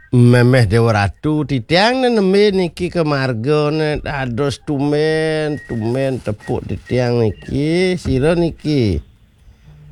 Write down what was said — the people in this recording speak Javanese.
Memeh Dewa Ratu titiang neme niki ke marga dados tumen tepuk titiang niki sira niki